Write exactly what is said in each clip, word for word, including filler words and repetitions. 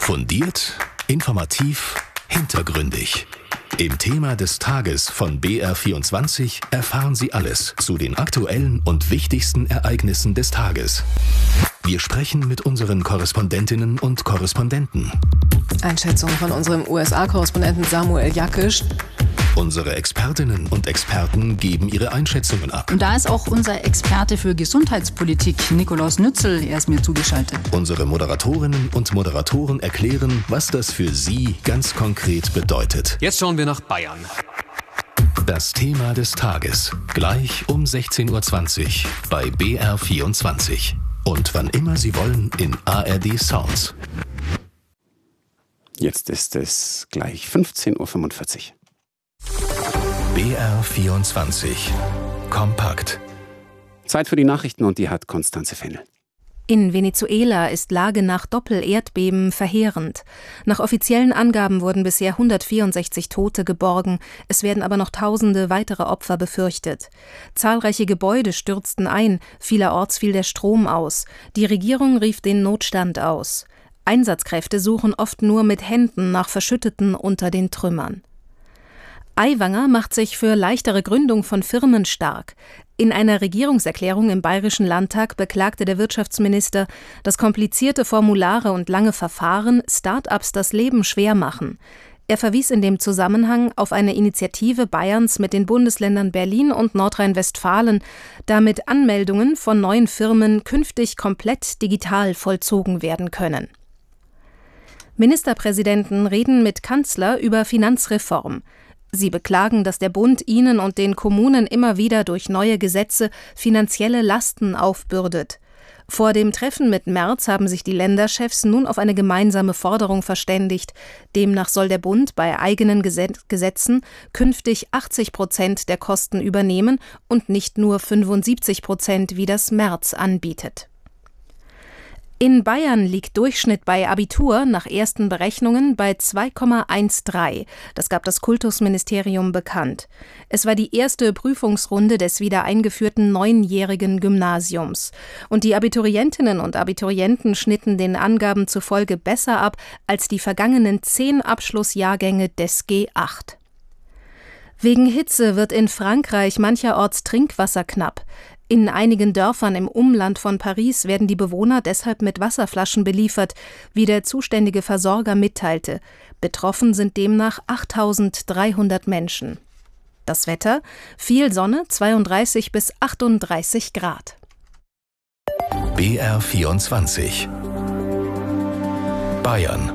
Fundiert, informativ, hintergründig. Im Thema des Tages von B R vierundzwanzig erfahren Sie alles zu den aktuellen und wichtigsten Ereignissen des Tages. Wir sprechen mit unseren Korrespondentinnen und Korrespondenten. Einschätzung von unserem U S A-Korrespondenten Samuel Jakisch. Unsere Expertinnen und Experten geben ihre Einschätzungen ab. Und da ist auch unser Experte für Gesundheitspolitik, Nikolaus Nützel, er ist mir zugeschaltet. Unsere Moderatorinnen und Moderatoren erklären, was das für Sie ganz konkret bedeutet. Jetzt schauen wir nach Bayern. Das Thema des Tages, gleich um sechzehn Uhr zwanzig bei B R vierundzwanzig. Und wann immer Sie wollen in A R D Sounds. Jetzt ist es gleich fünfzehn Uhr fünfundvierzig. B R vierundzwanzig. Kompakt. Zeit für die Nachrichten und die hat Konstanze Fennel. In Venezuela ist Lage nach Doppel-Erdbeben verheerend. Nach offiziellen Angaben wurden bisher hundertvierundsechzig Tote geborgen, es werden aber noch tausende weitere Opfer befürchtet. Zahlreiche Gebäude stürzten ein, vielerorts fiel der Strom aus. Die Regierung rief den Notstand aus. Einsatzkräfte suchen oft nur mit Händen nach Verschütteten unter den Trümmern. Aiwanger macht sich für leichtere Gründung von Firmen stark. In einer Regierungserklärung im Bayerischen Landtag beklagte der Wirtschaftsminister, dass komplizierte Formulare und lange Verfahren Start-ups das Leben schwer machen. Er verwies in dem Zusammenhang auf eine Initiative Bayerns mit den Bundesländern Berlin und Nordrhein-Westfalen, damit Anmeldungen von neuen Firmen künftig komplett digital vollzogen werden können. Ministerpräsidenten reden mit Kanzler über Finanzreform. Sie beklagen, dass der Bund ihnen und den Kommunen immer wieder durch neue Gesetze finanzielle Lasten aufbürdet. Vor dem Treffen mit Merz haben sich die Länderchefs nun auf eine gemeinsame Forderung verständigt. Demnach soll der Bund bei eigenen Gesetzen künftig achtzig Prozent der Kosten übernehmen und nicht nur fünfundsiebzig Prozent, wie das Merz anbietet. In Bayern liegt Durchschnitt bei Abitur nach ersten Berechnungen bei zwei Komma dreizehn. Das gab das Kultusministerium bekannt. Es war die erste Prüfungsrunde des wieder eingeführten neunjährigen Gymnasiums. Und die Abiturientinnen und Abiturienten schnitten den Angaben zufolge besser ab als die vergangenen zehn Abschlussjahrgänge des G acht. Wegen Hitze wird in Frankreich mancherorts Trinkwasser knapp. In einigen Dörfern im Umland von Paris werden die Bewohner deshalb mit Wasserflaschen beliefert, wie der zuständige Versorger mitteilte. Betroffen sind demnach achttausenddreihundert Menschen. Das Wetter: viel Sonne, zweiunddreißig bis achtunddreißig Grad. B R vierundzwanzig. Bayern.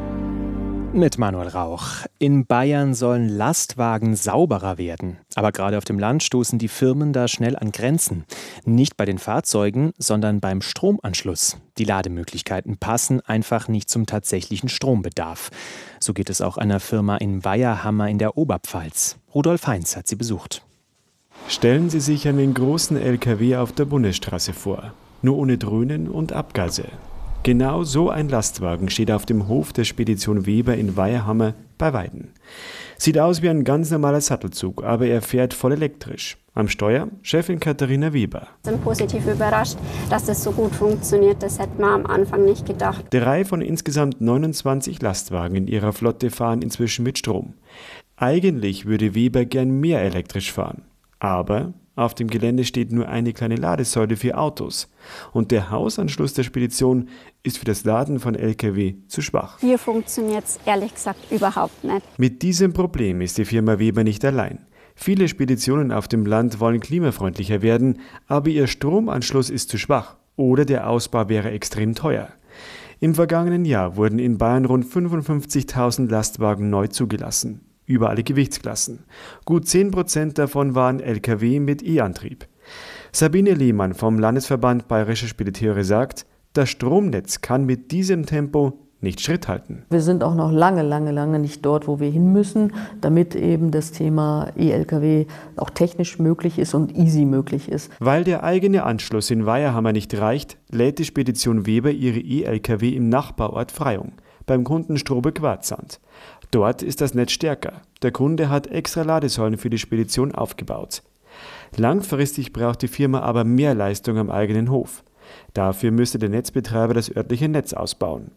Mit Manuel Rauch. In Bayern sollen Lastwagen sauberer werden. Aber gerade auf dem Land stoßen die Firmen da schnell an Grenzen. Nicht bei den Fahrzeugen, sondern beim Stromanschluss. Die Lademöglichkeiten passen einfach nicht zum tatsächlichen Strombedarf. So geht es auch einer Firma in Weiherhammer in der Oberpfalz. Rudolf Heinz hat sie besucht. Stellen Sie sich einen großen L K W auf der Bundesstraße vor. Nur ohne Dröhnen und Abgase. Genau so ein Lastwagen steht auf dem Hof der Spedition Weber in Weiherhammer bei Weiden. Sieht aus wie ein ganz normaler Sattelzug, aber er fährt voll elektrisch. Am Steuer Chefin Katharina Weber. Ich bin positiv überrascht, dass das so gut funktioniert. Das hätte man am Anfang nicht gedacht. Drei von insgesamt neunundzwanzig Lastwagen in ihrer Flotte fahren inzwischen mit Strom. Eigentlich würde Weber gern mehr elektrisch fahren. Aber auf dem Gelände steht nur eine kleine Ladesäule für Autos. Und der Hausanschluss der Spedition ist für das Laden von L K W zu schwach. Hier funktioniert es ehrlich gesagt überhaupt nicht. Mit diesem Problem ist die Firma Weber nicht allein. Viele Speditionen auf dem Land wollen klimafreundlicher werden, aber ihr Stromanschluss ist zu schwach oder der Ausbau wäre extrem teuer. Im vergangenen Jahr wurden in Bayern rund fünfundfünfzigtausend Lastwagen neu zugelassen. Über alle Gewichtsklassen. Gut zehn Prozent davon waren L K W mit E-Antrieb. Sabine Lehmann vom Landesverband Bayerische Spediteure sagt, das Stromnetz kann mit diesem Tempo nicht Schritt halten. Wir sind auch noch lange, lange, lange nicht dort, wo wir hin müssen, damit eben das Thema E-L K W auch technisch möglich ist und easy möglich ist. Weil der eigene Anschluss in Weiherhammer nicht reicht, lädt die Spedition Weber ihre E-L K W im Nachbarort Freyung, beim Kunden Strobe-Quarzsand. Dort ist das Netz stärker. Der Kunde hat extra Ladesäulen für die Spedition aufgebaut. Langfristig braucht die Firma aber mehr Leistung am eigenen Hof. Dafür müsste der Netzbetreiber das örtliche Netz ausbauen.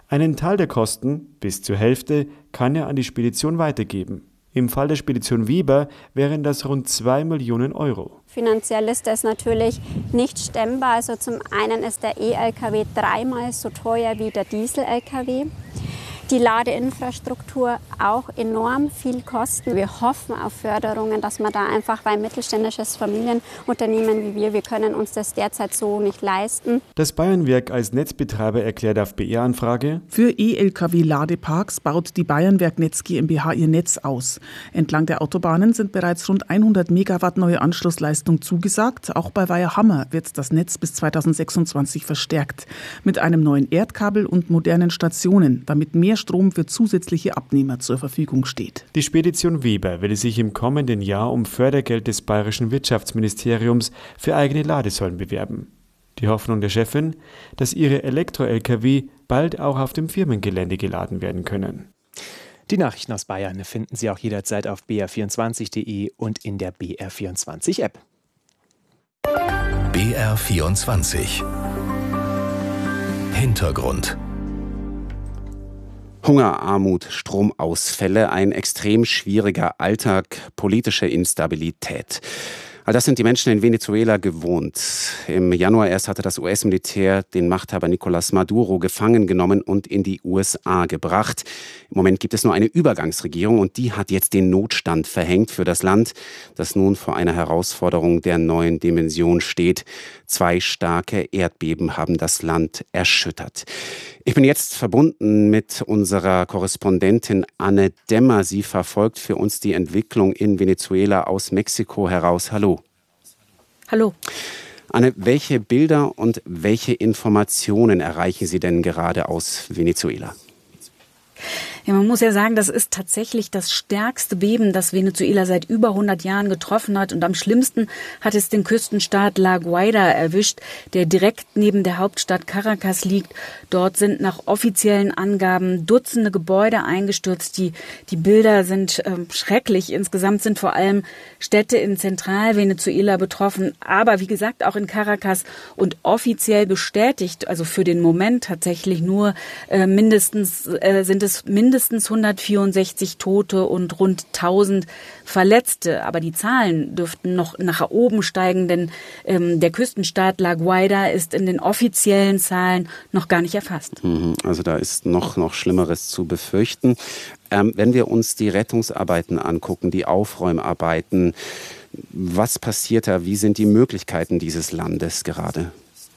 Einen Teil der Kosten, bis zur Hälfte, kann er an die Spedition weitergeben. Im Fall der Spedition Weber wären das rund zwei Millionen Euro. Finanziell ist das natürlich nicht stemmbar. Also zum einen ist der E-L K W dreimal so teuer wie der Diesel-L K W. Die Ladeinfrastruktur auch enorm viel kosten. Wir hoffen auf Förderungen, dass man da einfach, weil mittelständisches Familienunternehmen wie wir, wir können uns das derzeit so nicht leisten. Das Bayernwerk als Netzbetreiber erklärt auf B R-Anfrage: Für E-L K W-Ladeparks baut die Bayernwerk Netz GmbH ihr Netz aus. Entlang der Autobahnen sind bereits rund hundert Megawatt neue Anschlussleistung zugesagt. Auch bei Weiherhammer wird das Netz bis zweitausendsechsundzwanzig verstärkt. Mit einem neuen Erdkabel und modernen Stationen, damit mehr Strom für zusätzliche Abnehmer zur Verfügung steht. Die Spedition Weber will sich im kommenden Jahr um Fördergeld des bayerischen Wirtschaftsministeriums für eigene Ladesäulen bewerben. Die Hoffnung der Chefin, dass ihre Elektro-L K W bald auch auf dem Firmengelände geladen werden können. Die Nachrichten aus Bayern finden Sie auch jederzeit auf b r vierundzwanzig punkt de und in der B R vierundzwanzig App. B R vierundzwanzig Hintergrund. Hunger, Armut, Stromausfälle, ein extrem schwieriger Alltag, politische Instabilität. All das sind die Menschen in Venezuela gewohnt. Im Januar erst hatte das U S-Militär den Machthaber Nicolás Maduro gefangen genommen und in die U S A gebracht. Im Moment gibt es nur eine Übergangsregierung und die hat jetzt den Notstand verhängt für das Land, das nun vor einer Herausforderung der neuen Dimension steht. Zwei starke Erdbeben haben das Land erschüttert. Ich bin jetzt verbunden mit unserer Korrespondentin Anne Demmer. Sie verfolgt für uns die Entwicklung in Venezuela aus Mexiko heraus. Hallo. Hallo. Anne, welche Bilder und welche Informationen erreichen Sie denn gerade aus Venezuela? Ja, man muss ja sagen, das ist tatsächlich das stärkste Beben, das Venezuela seit über hundert Jahren getroffen hat. Und am schlimmsten hat es den Küstenstaat La Guaira erwischt, der direkt neben der Hauptstadt Caracas liegt. Dort sind nach offiziellen Angaben Dutzende Gebäude eingestürzt. Die, die Bilder sind äh, schrecklich. Insgesamt sind vor allem Städte in Zentralvenezuela betroffen. Aber wie gesagt, auch in Caracas und offiziell bestätigt, also für den Moment tatsächlich nur äh, mindestens, äh, sind es mindestens mindestens hundertvierundsechzig Tote und rund tausend Verletzte. Aber die Zahlen dürften noch nach oben steigen, denn ähm, der Küstenstaat La Guaira ist in den offiziellen Zahlen noch gar nicht erfasst. Also da ist noch, noch Schlimmeres zu befürchten. Ähm, wenn wir uns die Rettungsarbeiten angucken, die Aufräumarbeiten, was passiert da? Wie sind die Möglichkeiten dieses Landes gerade?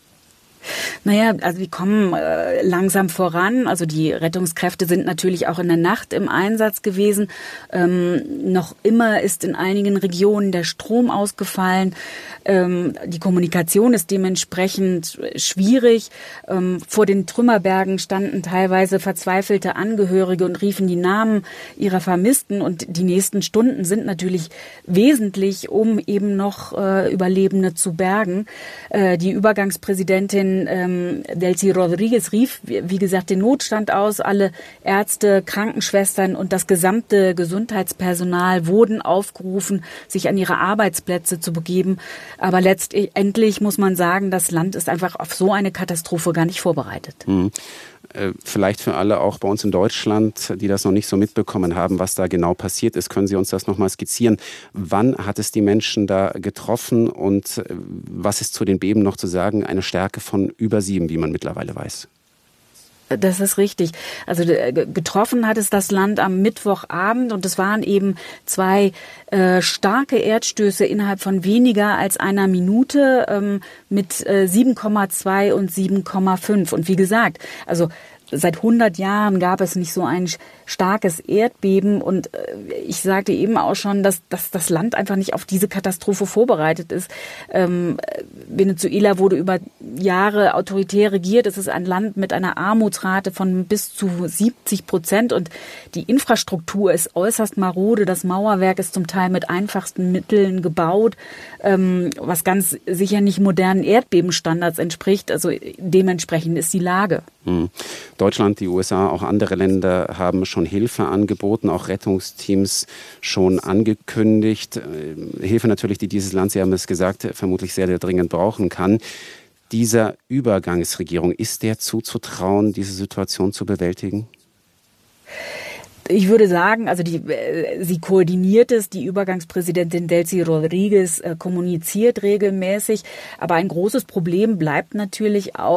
Naja, also die kommen äh, langsam voran. Also die Rettungskräfte sind natürlich auch in der Nacht im Einsatz gewesen. Ähm, noch immer ist in einigen Regionen der Strom ausgefallen. Ähm, die Kommunikation ist dementsprechend schwierig. Ähm, vor den Trümmerbergen standen teilweise verzweifelte Angehörige und riefen die Namen ihrer Vermissten. Und die nächsten Stunden sind natürlich wesentlich, um eben noch äh, Überlebende zu bergen. Äh, die Übergangspräsidentin Ähm, Delcy Rodriguez rief, wie gesagt, den Notstand aus. Alle Ärzte, Krankenschwestern und das gesamte Gesundheitspersonal wurden aufgerufen, sich an ihre Arbeitsplätze zu begeben. Aber letztendlich muss man sagen, das Land ist einfach auf so eine Katastrophe gar nicht vorbereitet. Hm. Vielleicht für alle auch bei uns in Deutschland, die das noch nicht so mitbekommen haben, was da genau passiert ist, können Sie uns das nochmal skizzieren. Wann hat es die Menschen da getroffen und was ist zu den Beben noch zu sagen? Eine Stärke von über sieben, wie man mittlerweile weiß. Das ist richtig. Also getroffen hat es das Land am Mittwochabend und es waren eben zwei äh, starke Erdstöße innerhalb von weniger als einer Minute ähm, mit äh, sieben Komma zwei und sieben Komma fünf. Und wie gesagt, also seit hundert Jahren gab es nicht so ein starkes Erdbeben und ich sagte eben auch schon, dass, dass das Land einfach nicht auf diese Katastrophe vorbereitet ist. Ähm, Venezuela wurde über Jahre autoritär regiert. Es ist ein Land mit einer Armutsrate von bis zu siebzig Prozent und die Infrastruktur ist äußerst marode. Das Mauerwerk ist zum Teil mit einfachsten Mitteln gebaut, ähm, was ganz sicher nicht modernen Erdbebenstandards entspricht. Also dementsprechend ist die Lage. Hm. Deutschland, die U S A, auch andere Länder haben schon Hilfe angeboten, auch Rettungsteams schon angekündigt. Hilfe natürlich, die dieses Land, Sie haben es gesagt, vermutlich sehr, sehr dringend brauchen kann. dieser Übergangsregierung, ist der zuzutrauen, diese Situation zu bewältigen? Ich würde sagen, also die, sie koordiniert es, die Übergangspräsidentin Delcy Rodríguez äh, kommuniziert regelmäßig, aber ein großes Problem bleibt natürlich auch